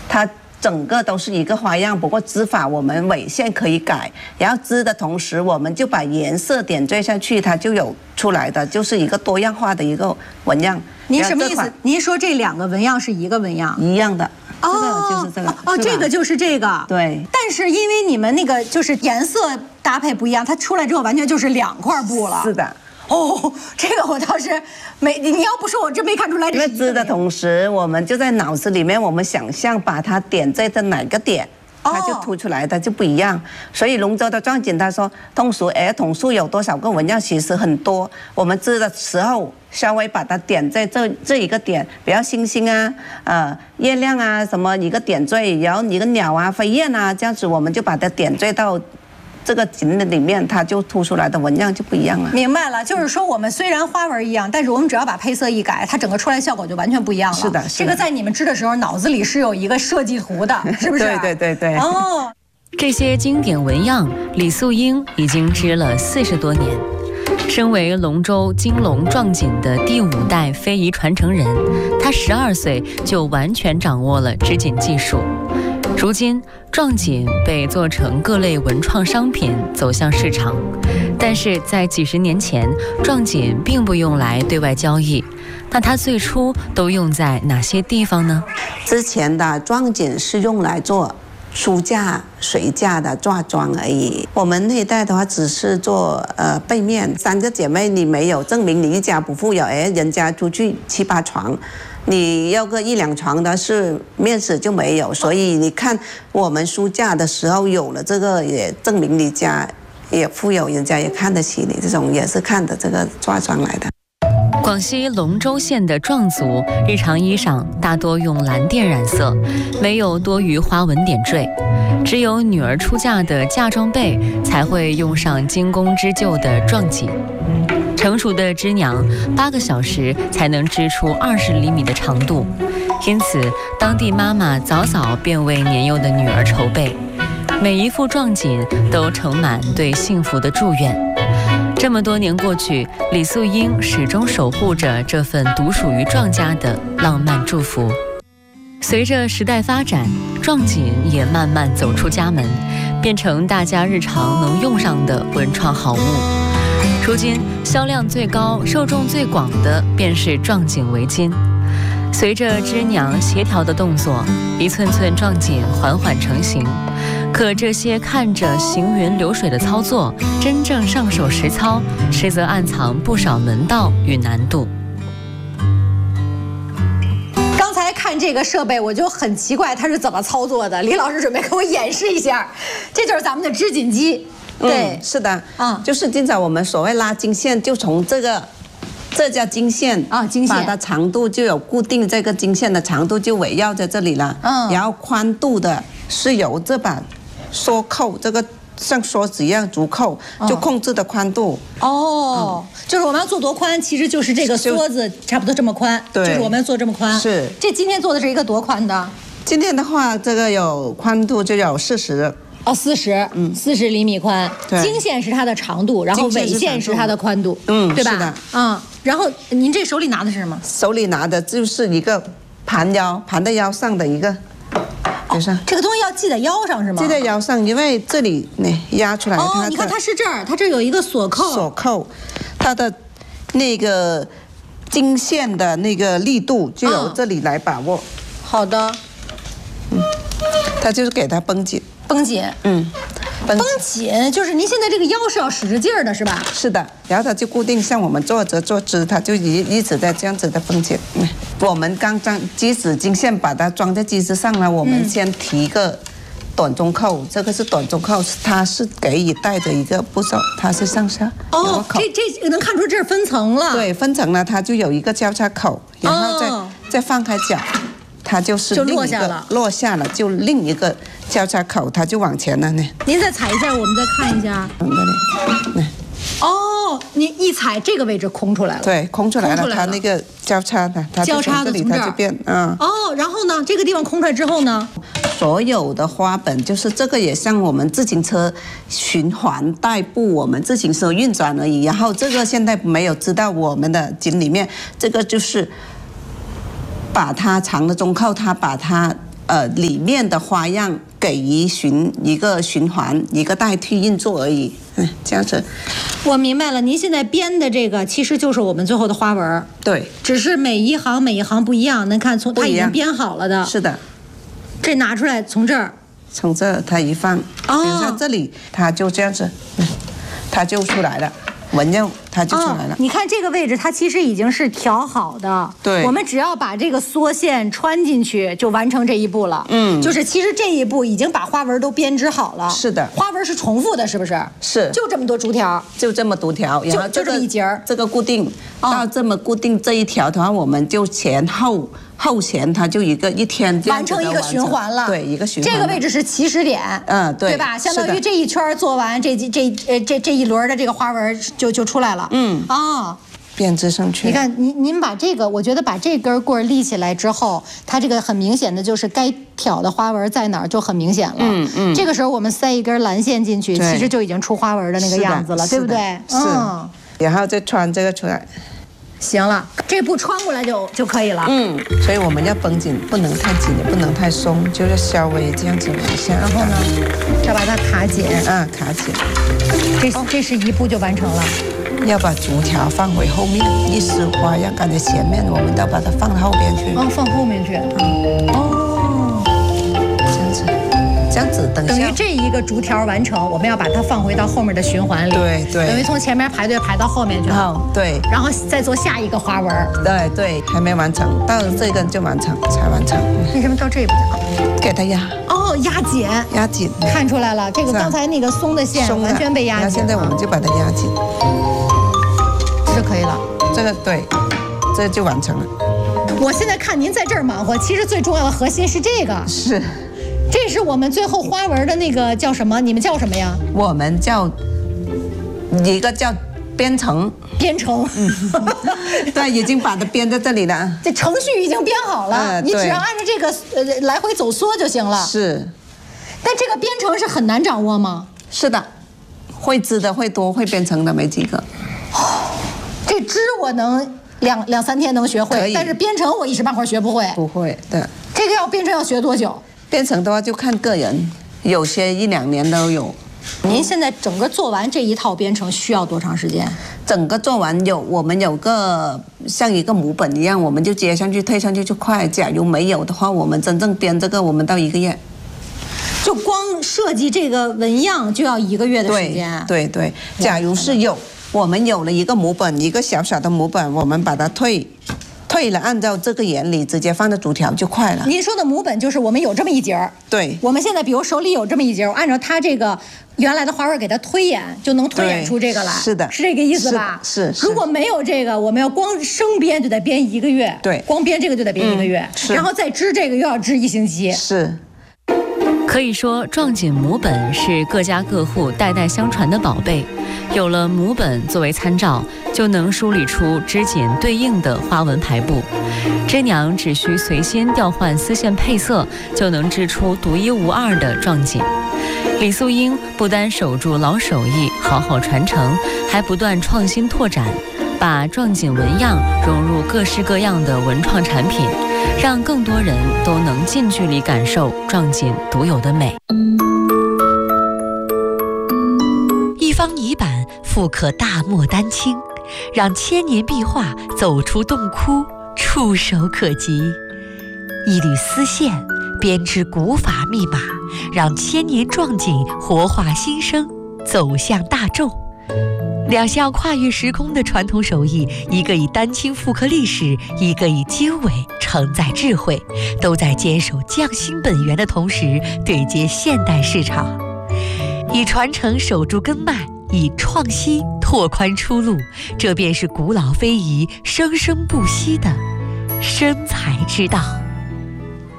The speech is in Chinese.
它整个都是一个花样，不过织法我们纬线可以改，然后织的同时我们就把颜色点缀下去，它就有出来的，就是一个多样化的一个纹样。 您什么意思？您说这2个纹样是一个纹样？ 一样的。这个就是这个哦，这个就是这个。 对。 但是因为你们那个就是颜色搭配不一样，它出来之后完全就是2块布了。 是的。 哦，这个我倒是没，你要不说我真没看出来。 因为织的同时，我们就在脑子里面，我们想象把它点缀在哪个点，它就凸出来的就不一样。所以龙舟的壮锦，他说通俗统数有多少个纹样，其实很多。我们织的时候稍微把它点在这一个点，比如星星啊、月亮啊什么一个点缀，然后一个鸟啊、飞燕啊这样子，我们就把它点缀到这个锦的里面，它就凸出来的纹样就不一样了。 明白了，就是说我们虽然花纹一样，但是我们只要把配色一改，它整个出来效果就完全不一样了。 是的， 这个在你们织的时候脑子里是有一个设计图的，是不是？ 对。 哦， 这些经典纹样，李素英已经织了40多年。身为龙舟金龙壮锦的第5代非遗传承人，她12岁就完全掌握了织锦技术。如今，壮锦被做成各类文创商品走向市场，但是在几十年前，壮锦并不用来对外交易。那它最初都用在哪些地方呢？ 之前的壮锦是用来做书架、水架的挂装而已。我们那一代的话，只是做背面。3个姐妹，你没有证明你一家不富有，人家出去7、8床。你要个1、2床的是面子就没有，所以你看我们书架的时候有了这个，也证明你家也富有，人家也看得起你，这种也是看的这个挂装来的。 广西龙州县的壮族日常衣裳大多用蓝靛染色，没有多余花纹点缀，只有女儿出嫁的嫁妆被才会用上精工织就的壮锦。成熟的织娘8个小时才能织出20厘米的长度，因此当地妈妈早早便为年幼的女儿筹备，每一副壮锦都盛满对幸福的祝愿。这么多年过去，李素英始终守护着这份独属于壮家的浪漫祝福。随着时代发展，壮锦也慢慢走出家门，变成大家日常能用上的文创好物。如今销量最高、受众最广的便是壮锦围巾。随着织娘协调的动作，一寸寸壮锦缓缓成型。可这些看着行云流水的操作，真正上手实操，实则暗藏不少门道与难度。 刚才看这个设备，我就很奇怪它是怎么操作的。李老师准备给我演示一下，这就是咱们的织锦机。对， 是的，就是今早我们所谓拉经线，就从这叫经线啊，经线， 把它长度就有固定，这个经线的长度就围绕在这里了。然后宽度的是由这把梭扣，这个像梭子一样竹扣，就控制的宽度。 就是我们要做多宽，其实就是这个梭子差不多这么宽， 对， 就是我们要做这么宽。 是， 这今天做的是一个多宽的？ 今天的话，这个有宽度就有40。 40厘米宽。经线是它的长度，然后纬线是它的宽度，对吧？ 是的， 然后您这手里拿的是什么？ 手里拿的就是一个盘在腰上的一个。 这个东西要系在腰上是吗？ 系在腰上，因为这里压出来。 你看它是这儿，它这有一个锁扣。 锁扣，它的那个经线的那个力度就由这里来把握。 好的。 它就是给它绷紧。 绷紧，绷紧就是您现在这个腰是要使着劲儿的，是吧？是的， 然后它就固定，像我们坐着坐姿，它就一直在这样子的绷紧。我们刚机子经线把它装在机子上了，我们先提一个短中扣，这个是短中扣，它是给予带着一个步骤，它是上下。 这能看出这是分层了。 对，分层了，它就有一个交叉口，然后再放开脚。它就是落下了， 就另一个交叉口，它就往前了呢。 您再踩一下，我们再看一下。您一踩这个位置空出来了。 对，空出来了，它那个交叉的，它就从这里它就变， 然后呢，这个地方空出来之后呢， 所有的花本就是这个也像我们自行车循环代步，我们自行车运转而已。然后这个现在没有知道我们的锦里面，这个就是。把它长的中扣，它把它里面的花样给予一个循环，一个代替运作而已。这样子。 我明白了，您现在编的这个其实就是我们最后的花纹。 对， 只是每一行不一样。能看从它已经编好了的。 是的。 这拿出来，从这儿它一放，比如说这里，它就这样子，它就出来了。纹样它就出来了。 你看这个位置，它其实已经是调好的。 对， 我们只要把这个缩线穿进去，就完成这一步了。就是其实这一步已经把花纹都编织好了。 是的， 花纹是重复的，是不是？ 是， 就这么多竹条， 就这么多条，然后就这么一节儿， 这个固定到这么固定这一条的话，我们就前后前它就一天完成一个循环了。 对，一个循环。 这个位置是起始点。 对， 对吧？相当于这一圈做完，这一轮的这个花纹就出来了。 编织上去。 你看，您把这个，我觉得把这根棍立起来之后，它这个很明显的就是该挑的花纹在哪儿就很明显了。这个时候我们塞一根蓝线进去，其实就已经出花纹的那个样子了，对不对？ 然后再穿这个出来。 行了，这布穿过来就可以了。 所以我们要绷紧，不能太紧，也不能太松，就是稍微这样子一下。 然后呢，再把它卡紧。 卡紧。 这是一步就完成了。 要把竹条放回后面，一丝花样赶在前面，我们都把它放到后边去。 放后面去。 这样子，等于这一个竹条完成，我们要把它放回到后面的循环里。 对， 等于从前面排队排到后面去。 对。 然后再做下一个花纹。 对，还没完成，到这根就完成，才完成。 为什么到这一步给它压。 压紧。看出来了，这个刚才那个松的线完全被压紧。 现在我们就把它压紧。 就可以了。 这个对，这就完成了。 我现在看您在这儿忙活，其实最重要的核心是这个。 是。 这是我们最后花纹的那个叫什么？你们叫什么呀？ 我们叫一个叫编程。对，已经把它编在这里了。 这程序已经编好了，你只要按照这个来回走缩就行了。 是。 但这个编程是很难掌握吗？ 是的，会织的会多，会编程的没几个。 这织我能两三天能学会，但是编程我一时半会儿学不会。 不会的。 这个编程要学多久？ 编程的话就看个人，有些1-2年都有。 您现在整个做完这一套编程需要多长时间？ 整个做完我们有个像一个模本一样，我们就接上去推上去就快。假如没有的话，我们真正编这个我们到1个月。 就光设计这个纹样就要1个月的时间。 对，假如是我们有了一个模本，一个小小的模本，我们把它退了，按照这个原理直接放在竹条就快了。 您说的模本就是我们有这么一节。 对。 我们现在比如手里有这么一节，我按照它这个原来的花纹给它推演，就能推演出这个来。 是的。 是这个意思吧？ 是。 如果没有这个，我们要光生编就得编1个月。 对。 光编这个就得编1个月。然后再织这个又要织1星期。 是。 可以说，壮锦模本是各家各户代代相传的宝贝。有了模本作为参照，就能梳理出织锦对应的花纹排布。织娘只需随心调换丝线配色，就能织出独一无二的壮锦。李素英不单守住老手艺，好好传承，还不断创新拓展，把壮锦纹样融入各式各样的文创产品，让更多人都能近距离感受壮锦独有的美。 一方泥板复刻大漠丹青，让千年壁画走出洞窟，触手可及。一缕丝线编织古法密码，让千年壮锦活化新生，走向大众。两项跨越时空的传统手艺，一个以丹青复刻历史，一个以经纬承载智慧，都在坚守匠心本源的同时对接现代市场，以传承守住根脉，以创新拓宽出路，这便是古老非遗、生生不息的生财之道。